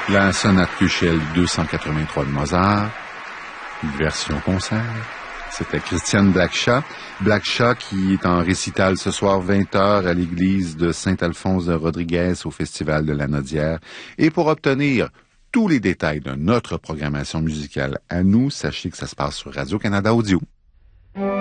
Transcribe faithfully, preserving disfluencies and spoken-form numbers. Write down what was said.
La sonate Köchel deux cent quatre-vingt-trois de Mozart, version concert. C'était Christiane Blackshot. Blackshot qui est en récital ce soir vingt heures à l'église de Saint-Alphonse de Rodriguez au Festival de la Nodière. Et pour obtenir tous les détails de notre programmation musicale à nous, sachez que ça se passe sur Radio-Canada Audio.